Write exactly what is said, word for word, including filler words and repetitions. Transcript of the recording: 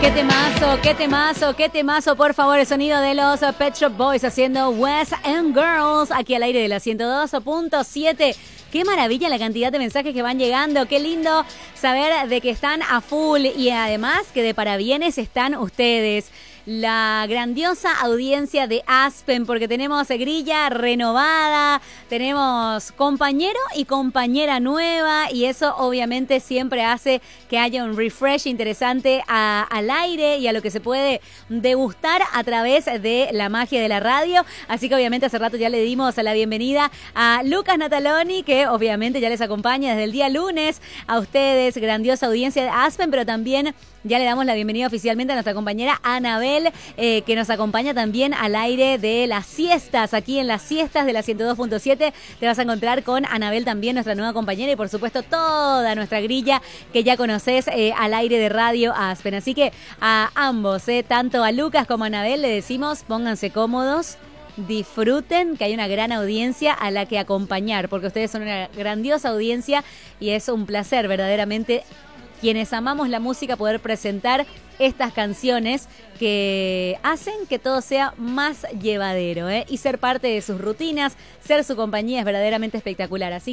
Qué temazo, qué temazo, qué temazo, por favor, el sonido de los Pet Shop Boys haciendo Boys and Girls aquí al aire de la ciento dos punto siete. Qué maravilla la cantidad de mensajes que van llegando, qué lindo saber de que están a full y además que de parabienes están ustedes. La grandiosa audiencia de Aspen, porque tenemos grilla renovada, tenemos compañero y compañera nueva y eso obviamente siempre hace que haya un refresh interesante a, al aire y a lo que se puede degustar a través de la magia de la radio. Así que obviamente hace rato ya le dimos la bienvenida a Lucas Nataloni, que obviamente ya les acompaña desde el día lunes a ustedes, grandiosa audiencia de Aspen, pero también ya le damos la bienvenida oficialmente a nuestra compañera Anabel, eh, que nos acompaña también al aire de las siestas, aquí en las siestas de la ciento dos punto siete. Te vas a encontrar con Anabel también, nuestra nueva compañera, y por supuesto toda nuestra grilla que ya conoces eh, al aire de Radio Aspen. Así que a ambos, eh, tanto a Lucas como a Anabel, le decimos pónganse cómodos, disfruten, que hay una gran audiencia a la que acompañar, porque ustedes son una grandiosa audiencia y es un placer verdaderamente, quienes amamos la música, poder presentar estas canciones que hacen que todo sea más llevadero, ¿eh? Y ser parte de sus rutinas, ser su compañía es verdaderamente espectacular. Así